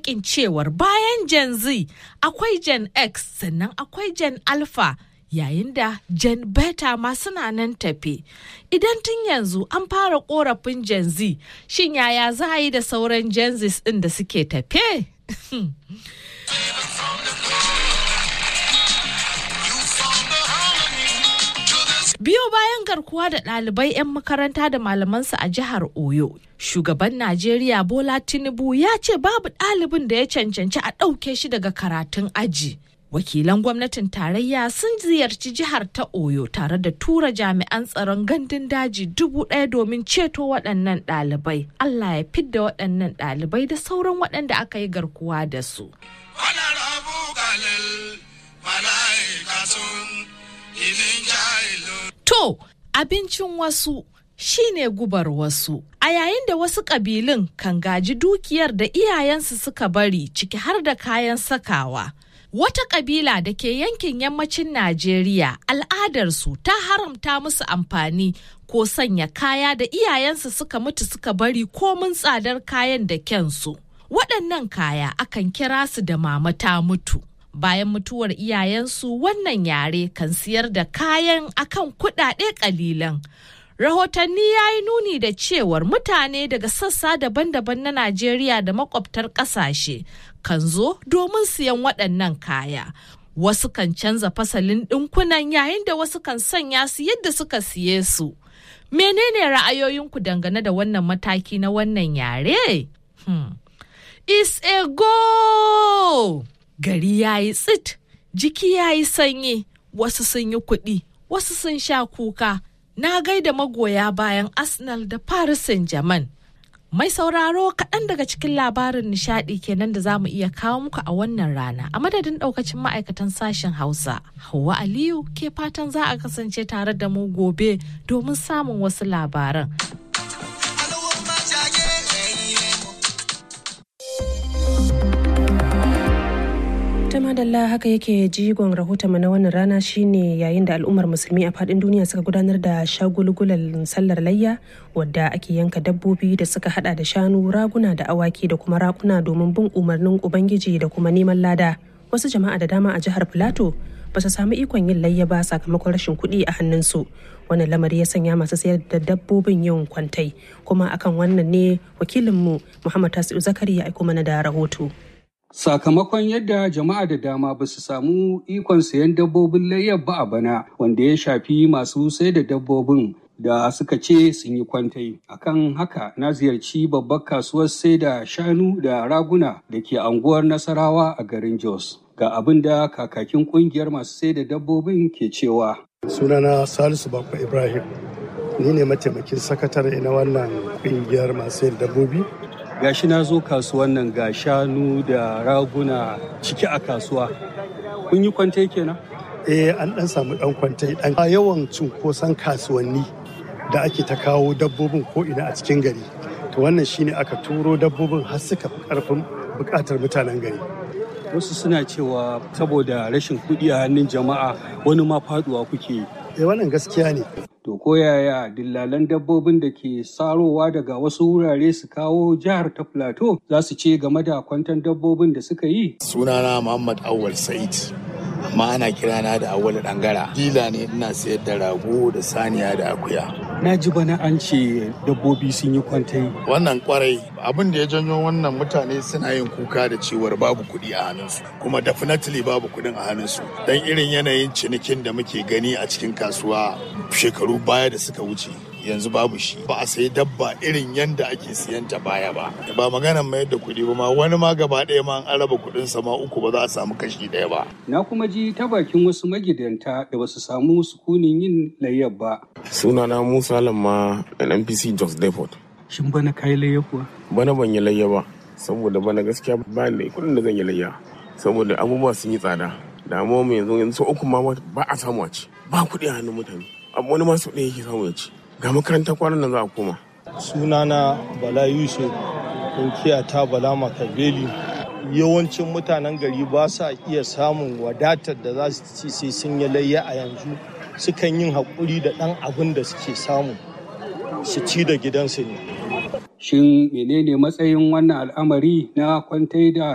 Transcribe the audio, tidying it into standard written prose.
itifaƙin cewar bayan Gen Z akwai Gen X sannan akwai Gen Alpha yayin da Gen Beta ma suna nan tafe. Idan tun yanzu an fara ƙorafin Gen Z, shin yaya za a yi da sauran Gen Z ɗin da suke tafe? Biyo bayan garkuwa da ɗalibai 'yan makaranta da malamansu a jihar Oyo, shugaban Najeriya Bola Tinubu ya ce babu ɗalibin da ya cancanci a ɗauke shi daga karatun aji. Wakilan gwamnatin tarayya sun ziyarci jihar ta Oyo tare da tura jami'an tsaron gandun daji 1,000 domin ceto waɗannan ɗalibai. Allah ya fidda waɗannan ɗalibai da sauran waɗanda aka yi garkuwa da su. To, abincin wasu shine gubar wasu. A yayin da wasu ƙabilun kan gaji dukiyar da iyayensu suka bari ciki har da kayan sakawa. Wata ƙabila da ke yankin yammacin Najeriya al'adarsu ta haramta musu amfani ko sanya kaya da iyayensu suka mutu suka bari komin tsadar kayan da kyansu. Waɗannan kaya akan kira su da mama ta mutu. Bayan mutuwar iyayensu wannan yare kan siyar da kayan akan kuɗaɗe ƙalilan. Rahotanni ya yi nuni da cewar mutane daga sassa daban-daban na Najeriya da makwabtar ƙasashe kan zo domin siyan waɗannan kaya. Wasu kan canza fasalin ɗinkunan yayin da wasu kan sanya su yadda suka siye su. Menene ra'ayoyinku dangane da wannan mataki na wannan yare? It's a go! Gari ya yi tsit, jiki ya yi sanyi, wasu sun yi kuɗi, wasu sun sha kuka. Na gaida magoya bayan Arsenal da Paris Saint-Germain. Mai sauraro kaɗan daga cikin labarin nishaɗi kenan da za mu iya kawo muku a wannan rana. A madadin ɗaukacin ma'aikatan sashen Hausa, Hauwa Aliyu ke fatan za a kasance tare da mu gobe domin samun wasu labaran. Madalla haka yake jigon rahoton na wannan rana shine yayin da al'ummar musulmi a fadin duniya suka gudanar da shagulgulan sallar layya wadda ake yanka dabbobi da suka hada da shanu, raguna da awaki da kuma rakuna domin bin umarnin ubangiji da kuma neman lada. Wasu jama'a da dama a jihar Filato ba su samu ikon yin layya ba sakamakon rashin kuɗi a hannunsu. Wannan lamari ya sanya masu sayar da dabbobin yin kwantai, kuma akan wannan ne wakilinmu Muhammad Tasi'u Zakari ya aiko mana da rahoto. Sakamakon yadda jama'a da dama ba su samu ikon sayan dabbobin layyar ba a bana, wanda ya shafi masu sai da dabbobin da suka ce sun yi kwantai. Akan haka na ziyarci babbar kasuwar sai da shanu da raguna da ke anguwar Nasarawa a garin Jos. Ga abin da kakakin kungiyar masu sai da dabbobin ke cewa. Sunana Salisu Bakwa Ibrahim, ni ne mataimakin sakatare na wannan kungiyar masu sai da dabbobi. Gashi na zo kasuwan nan ga shanu da raguna ciki a kasuwa. Kun yi kwantai kenan? An dan samu dan kwantai. Dan yawan cunkoson kasuwanni da ake ta kawo dabbobin ko ina a cikin gari. To wannan shine aka turo dabbobin har suka fi karfin bukatar mutanen gari. Wasu suna cewa saboda rashin kuɗi a hannun jama'a wani ma faduwa kuke yi. Wannan gaskiya ne. To ko yaya dillalan dabbobin da ke sarowa daga wasu wurare su kawo jihar ta Plateau za su ce game da kwantan dabbobin da suka yi? Sunana Muhammad Awal Said, amma ana kirana da Awal Dangara. Dila ne, ina sayar da rago da saniya da akuya. Na ji bana an ce dabbobi sun yi kwantai. Wannan kwarai abin da ya janyo wannan mutane suna yin kuka da cewar babu kuɗi a hannunsu, kuma definitely babu kuɗin a hannunsu. Dan irin yanayin cinikin da muke gani a cikin kasuwa shekaru baya da suka wuce, yanzu babu shi. Ba a sayi dabba irin yanda ake siyan ta baya ba. Ba maganan mayar da kuɗi ba ma, wani ma gaba ɗaya ma an raba kuɗin sa ma uku ba za a samu kashi ɗaya ba. Na kuma ji ta bakin wasu magidanta da basu samu sukunin yin layyar ba. Sunana Musa Lamma NPC Jos Depot. Shin bana kai layya kuwa? Bana ban yi layya ba, saboda bana gaskiya ba ne kuɗin da zan yi layya. Saboda abubuwa sun yi tsada. Damuwa mu yanzu uku ma ba a samu a ci. Ba kuɗi a hannun mutane. Abu wani masu ɗaya yake samu ya ci. Ga makarantar kwanan nan za a koma. Sunana Bala Yusuf, kunkiya ta Bala Makabeli. Yawancin mutanen gari ba sa iya samun wadatar da za su ci sai sun yi layya a yanzu. Sukan yin haƙuri da ɗan abin da suke samu su ci da gidansu ne. Shin menene matsayin wannan al'amari na kwantai da